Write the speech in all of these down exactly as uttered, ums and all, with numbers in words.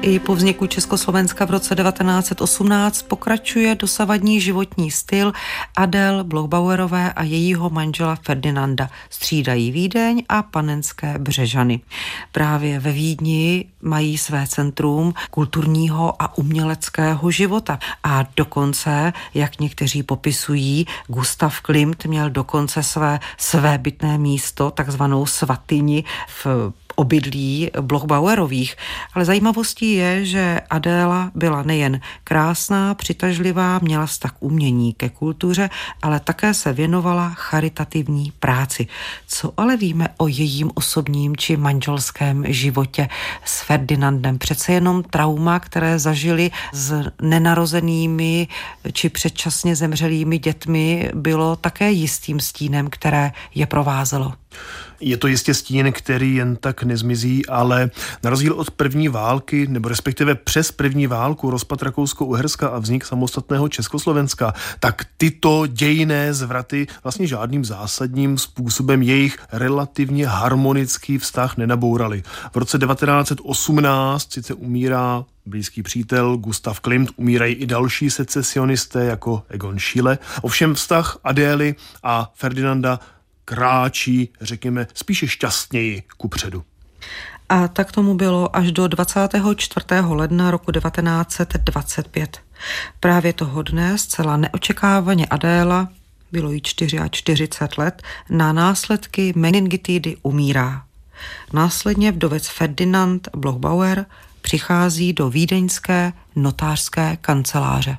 I po vzniku Československa v roce devatenáct set osmnáct pokračuje dosavadní životní styl Adél Bloch-Bauerové a jejího manžela Ferdinanda. Střídají Vídeň a Panenské Břežany. Právě ve Vídni mají své centrum kulturního a uměleckého života. A dokonce, jak někteří popisují, Gustav Klimt měl dokonce své svébytné místo, takzvanou svatyni v obydlí Bloch-Bauerových. Ale zajímavostí je, že Adéla byla nejen krásná, přitažlivá, měla vztah k umění, ke kultuře, ale také se věnovala charitativní práci. Co ale víme o jejím osobním či manželském životě s Ferdinandem? Přece jenom trauma, které zažili s nenarozenými či předčasně zemřelými dětmi, bylo také jistým stínem, které je provázelo. Je to jistě stín, který jen tak nezmizí, ale na rozdíl od první války, nebo respektive přes první válku, rozpad Rakousko-Uherska a vznik samostatného Československa, tak tyto dějinné zvraty vlastně žádným zásadním způsobem jejich relativně harmonický vztah nenabourali. V roce devatenáct set osmnáct sice umírá blízký přítel Gustav Klimt, umírají i další secesionisté jako Egon Schiele. Ovšem vztah Adély a Ferdinanda kráčí, řekněme, spíše šťastněji kupředu. A tak tomu bylo až do dvacátého čtvrtého ledna roku devatenáct set dvacet pět. Právě toho dne zcela neočekávaně Adéla, bylo jí čtyřicet čtyři let, na následky meningitidy umírá. Následně vdovec Ferdinand Bloch-Bauer přichází do vídeňské notářské kanceláře.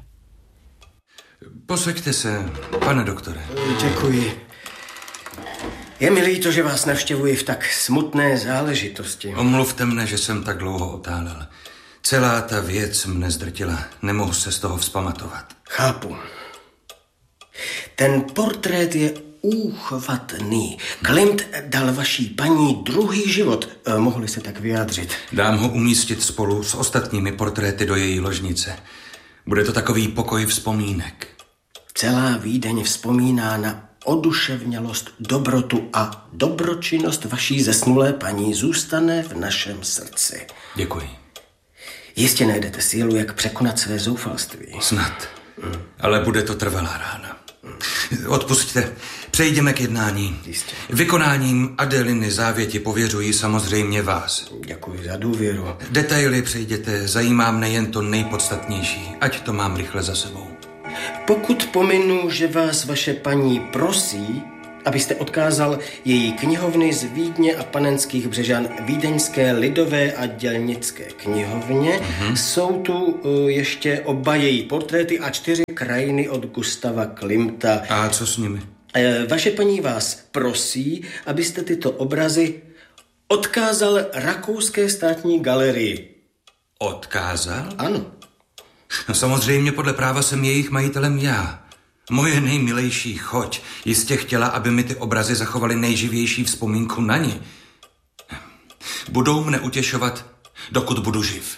Posaďte se, pane doktore. Děkuji. Je mi líto, že vás navštěvuji v tak smutné záležitosti. Omluvte mne, že jsem tak dlouho otálel. Celá ta věc mne zdrtila. Nemohu se z toho vzpamatovat. Chápu. Ten portrét je úchvatný. Klimt dal vaší paní druhý život. E, mohli se tak vyjádřit. Dám ho umístit spolu s ostatními portréty do její ložnice. Bude to takový pokoj vzpomínek. Celá Vídeň vzpomíná na oduševnělost, dobrotu a dobročinnost vaší zesnulé paní zůstane v našem srdci. Děkuji. Jistě najdete sílu, jak překonat své zoufalství. Snad. Hmm. Ale bude to trvalá rána. Hmm. Odpusťte. Přejdeme k jednání. Jistě. Vykonáním Adéliny závěti pověřuji samozřejmě vás. Děkuji za důvěru. Detaily přejděte, zajímá mne jen to nejpodstatnější. Ať to mám rychle za sebou. Pokud pominu, že vás vaše paní prosí, abyste odkázal její knihovny z Vídně a Panenských Břežan Vídeňské lidové a dělnické knihovně, mm-hmm. jsou tu uh, ještě oba její portréty a čtyři krajiny od Gustava Klimta. A co s nimi? Uh, vaše paní vás prosí, abyste tyto obrazy odkázal Rakouské státní galerii. Odkázal? Ano. No samozřejmě podle práva jsem jejich majitelem já. Moje nejmilejší choť jistě chtěla, aby mi ty obrazy zachovaly nejživější vzpomínku na ní. Budou mne utěšovat, dokud budu živ.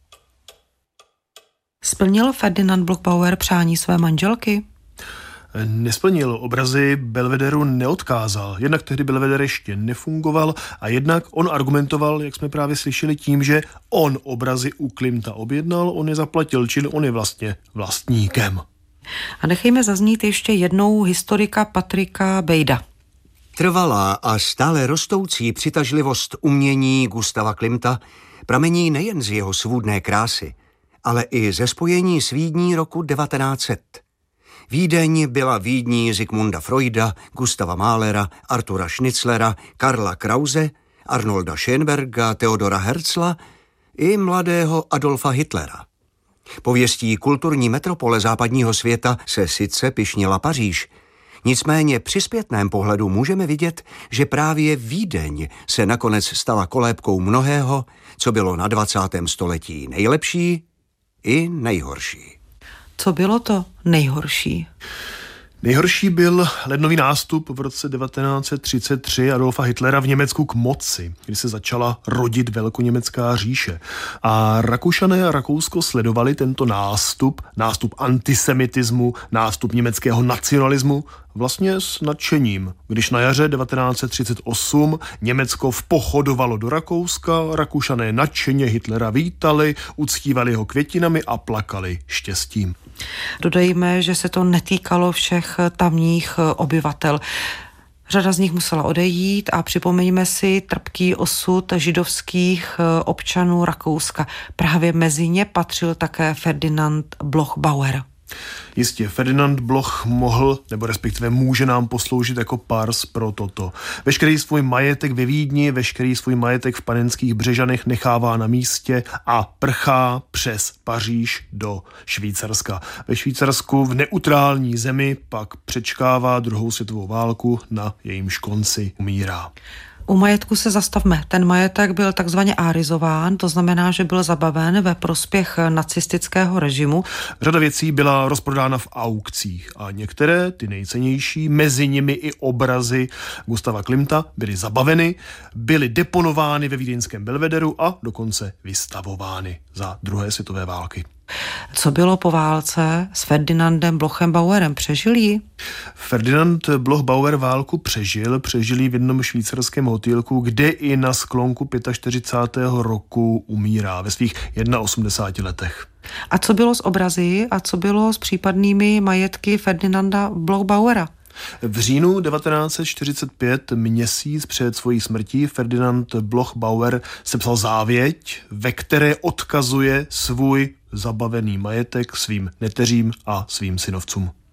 Splnil Ferdinand Bloch-Bauer přání své manželky? Nesplnil, obrazy Belvederu neodkázal. Jednak tehdy Belveder ještě nefungoval a jednak on argumentoval, jak jsme právě slyšeli, tím, že on obrazy u Klimta objednal, on je zaplatil, čili on je vlastně vlastníkem. A nechejme zaznít ještě jednou historika Patrika Bejda. Trvalá a stále rostoucí přitažlivost umění Gustava Klimta pramení nejen z jeho svůdné krásy, ale i ze spojení s Vídní roku devatenáct set. Vídeň byla Vídní Sigmunda Freuda, Gustava Mahlera, Artura Schnitzlera, Karla Krause, Arnolda Schönberga, Theodora Herzla i mladého Adolfa Hitlera. Pověstí kulturní metropole západního světa se sice pyšnila Paříž, nicméně při zpětném pohledu můžeme vidět, že právě Vídeň se nakonec stala kolébkou mnohého, co bylo na dvacátém století nejlepší i nejhorší. Co bylo to nejhorší? Nejhorší byl lednový nástup v roce devatenáct set třicet tři Adolfa Hitlera v Německu k moci, kdy se začala rodit velkoněmecká říše. A Rakušané a Rakousko sledovali tento nástup, nástup antisemitismu, nástup německého nacionalismu vlastně s nadšením, když na jaře devatenáct set třicet osm Německo vpochodovalo do Rakouska, Rakušané nadšeně Hitlera vítali, uctívali ho květinami a plakali štěstím. Dodejme, že se to netýkalo všech tamních obyvatel. Řada z nich musela odejít a připomeňme si trpký osud židovských občanů Rakouska. Právě mezi ně patřil také Ferdinand Bloch-Bauer. Jistě, Ferdinand Bloch mohl, nebo respektive může nám posloužit jako pars pro toto. Veškerý svůj majetek ve Vídni, veškerý svůj majetek v Panenských Břežanech nechává na místě a prchá přes Paříž do Švýcarska. Ve Švýcarsku v neutrální zemi pak přečkává druhou světovou válku, na jejímž konci umírá. U majetku se zastavme. Ten majetek byl takzvaně árizován, to znamená, že byl zabaven ve prospěch nacistického režimu. Řada věcí byla rozprodána v aukcích a některé, ty nejcennější, mezi nimi i obrazy Gustava Klimta, byly zabaveny, byly deponovány ve vídeňském Belvederu a dokonce vystavovány za druhé světové války. Co bylo po válce s Ferdinandem Blochem-Bauerem? Přežil ji? Ferdinand Bloch-Bauer válku přežil, přežil ji v jednom švýcarském hotýlku, kde i na sklonku čtyřicátého pátého roku umírá ve svých osmdesáti jedné letech. A co bylo s obrazy a co bylo s případnými majetky Ferdinanda Bloch-Bauera? V říjnu devatenáct set čtyřicet pět, měsíc před svojí smrtí, Ferdinand Bloch-Bauer sepsal závěť, ve které odkazuje svůj zabavený majetek svým neteřím a svým synovcům.